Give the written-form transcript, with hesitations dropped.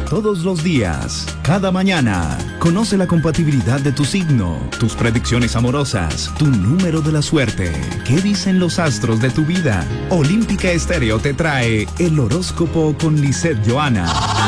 Todos los días, cada mañana, conoce la compatibilidad de tu signo, tus predicciones amorosas, tu número de la suerte. ¿Qué dicen los astros de tu vida? Olímpica Estéreo te trae el horóscopo con Lisette Johanna.